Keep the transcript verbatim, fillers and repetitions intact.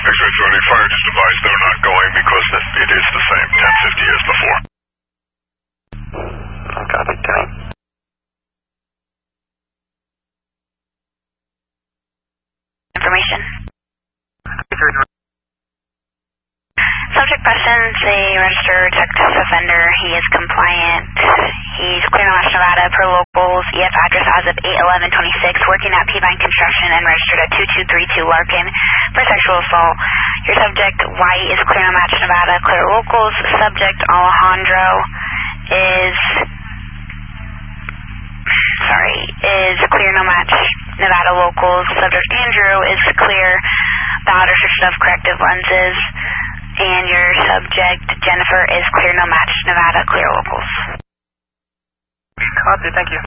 X-ray thirty, fire just advised they're not going because it is the same ten fifty as before. Copy, ten. Information. Subject presents a registered sex offender. He is compliant. He's clear on Nevada per locals. E F address as of eight eleven twenty-six. Working at Peavine Construction and registered at two two three two Larkin for sexual assault. Your subject, White, is clear on Match Nevada. Clear locals. Subject, Alejandro, is sorry is clear no match Nevada locals. Subject, Andrew, is clear. Valid restriction of corrective lenses. And your subject, Jennifer, is clear no match Nevada, clear locals. Copy, thank you.